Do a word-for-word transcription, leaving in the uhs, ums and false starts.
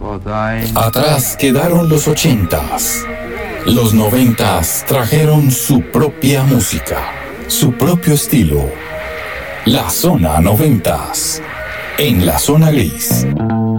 Atrás quedaron los ochentas. Los noventas trajeron su propia música, su propio estilo. La Zona Noventas, en la Zona Gris.